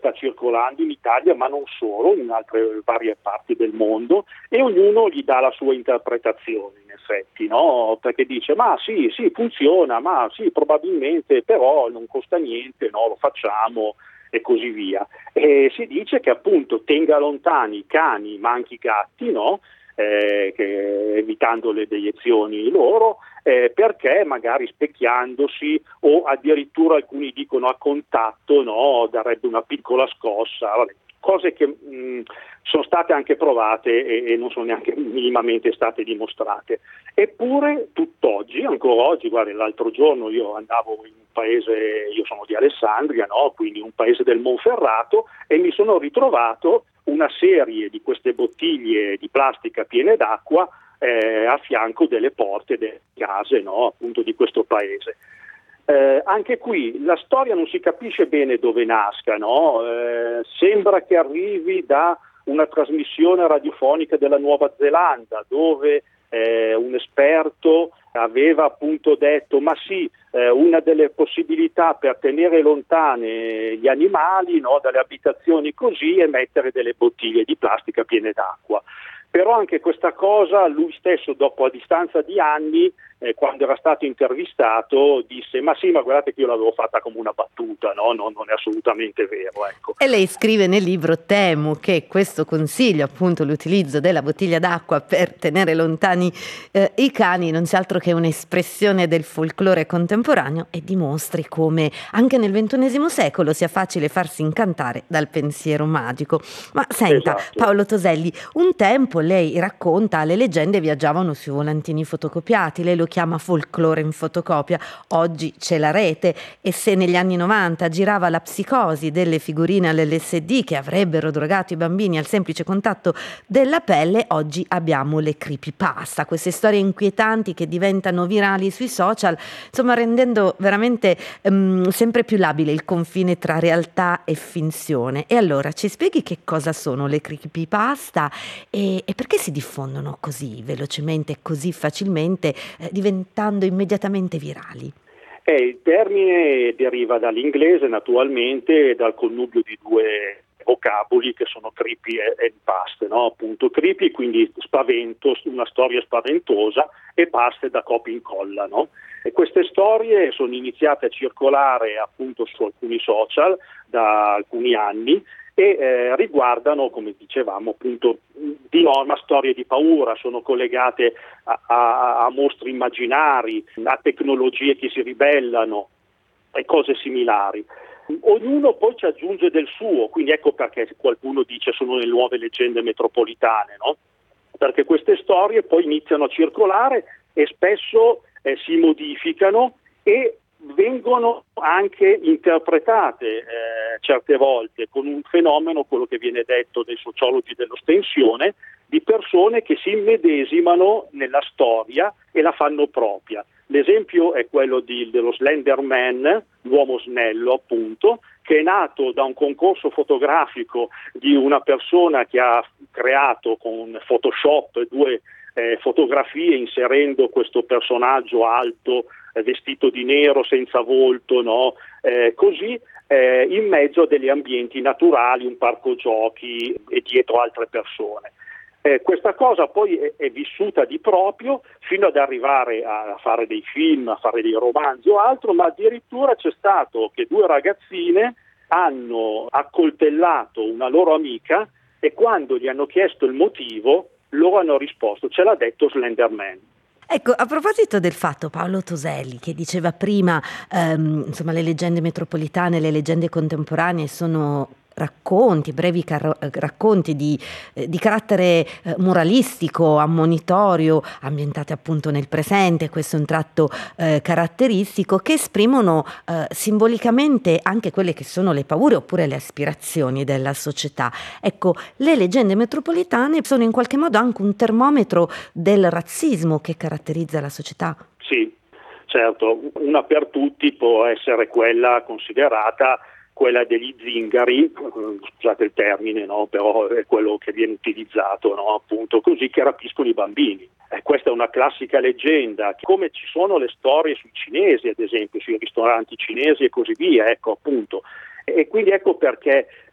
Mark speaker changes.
Speaker 1: sta circolando in Italia, ma non solo, in altre varie parti del mondo, e ognuno gli dà la sua interpretazione, in effetti, no? Perché dice, ma sì, funziona, ma sì, probabilmente, però non costa niente, no? Lo facciamo, e così via. E si dice che appunto tenga lontani i cani, ma anche i gatti, no? Evitando le deiezioni loro, perché magari specchiandosi o addirittura alcuni dicono a contatto, no, darebbe una piccola scossa, vabbè, cose che sono state anche provate e non sono neanche minimamente state dimostrate. Eppure tutt'oggi, ancora oggi, guarda, l'altro giorno io andavo in un paese, io sono di Alessandria, no, quindi un paese del Monferrato, e mi sono ritrovato una serie di queste bottiglie di plastica piene d'acqua a fianco delle porte delle case, no, appunto di questo paese. Anche qui la storia non si capisce bene dove nasca, no? Sembra che arrivi da una trasmissione radiofonica della Nuova Zelanda, dove un esperto aveva appunto detto ma sì, una delle possibilità per tenere lontane gli animali, no, dalle abitazioni così è mettere delle bottiglie di plastica piene d'acqua. Però anche questa cosa lui stesso, dopo a distanza di anni, quando era stato intervistato, disse ma sì, ma guardate che io l'avevo fatta come una battuta, no? Non è assolutamente vero, ecco.
Speaker 2: E lei scrive nel libro: temo che questo consiglio, appunto l'utilizzo della bottiglia d'acqua per tenere lontani i cani, non sia altro che un'espressione del folklore contemporaneo e dimostri come anche nel XXI secolo sia facile farsi incantare dal pensiero magico. Ma senta,
Speaker 1: Esatto.
Speaker 2: Paolo Toselli, un tempo lei racconta le leggende viaggiavano sui volantini fotocopiati, lei lo chiama folklore in fotocopia, oggi c'è la rete, e se negli anni 90 girava la psicosi delle figurine all'LSD che avrebbero drogato i bambini al semplice contatto della pelle, oggi abbiamo le creepypasta, queste storie inquietanti che diventano virali sui social, insomma rendendo veramente sempre più labile il confine tra realtà e finzione. E allora ci spieghi che cosa sono le creepypasta e perché si diffondono così velocemente e così facilmente, diventando immediatamente virali?
Speaker 1: Il termine deriva dall'inglese, naturalmente, e dal connubio di due vocaboli che sono creepy e past, no? Appunto creepy, quindi spavento, una storia spaventosa, e past da copia e incolla, no? E queste storie sono iniziate a circolare appunto su alcuni social da alcuni anni e riguardano, come dicevamo, appunto di norma storie di paura, sono collegate a mostri immaginari, a tecnologie che si ribellano e cose similari. Ognuno poi ci aggiunge del suo, quindi ecco perché qualcuno dice sono le nuove leggende metropolitane, no? Perché queste storie poi iniziano a circolare e spesso si modificano e vengono anche interpretate certe volte con un fenomeno, quello che viene detto dai sociologi dell'ostensione, di persone che si immedesimano nella storia e la fanno propria. L'esempio è quello dello Slender Man, l'uomo snello appunto, che è nato da un concorso fotografico di una persona che ha creato con Photoshop due fotografie inserendo questo personaggio alto, vestito di nero, senza volto, no? Così in mezzo a degli ambienti naturali, un parco giochi e dietro altre persone. Questa cosa poi è vissuta di proprio fino ad arrivare a fare dei film, a fare dei romanzi o altro, ma addirittura c'è stato che due ragazzine hanno accoltellato una loro amica e quando gli hanno chiesto il motivo loro hanno risposto, ce l'ha detto Slender Man.
Speaker 2: Ecco, a proposito del fatto, Paolo Toselli, che diceva prima, insomma, le leggende metropolitane, le leggende contemporanee sono racconti, brevi racconti di carattere moralistico, ammonitorio, ambientate appunto nel presente, questo è un tratto caratteristico, che esprimono simbolicamente anche quelle che sono le paure oppure le aspirazioni della società. Ecco, le leggende metropolitane sono in qualche modo anche un termometro del razzismo che caratterizza la società.
Speaker 1: Sì, certo, una per tutti può essere quella considerata quella degli zingari, scusate il termine, no? Però è quello che viene utilizzato, no? Appunto così, che rapiscono i bambini. Questa è una classica leggenda, come ci sono le storie sui cinesi, ad esempio, sui ristoranti cinesi e così via, ecco appunto. E quindi ecco perché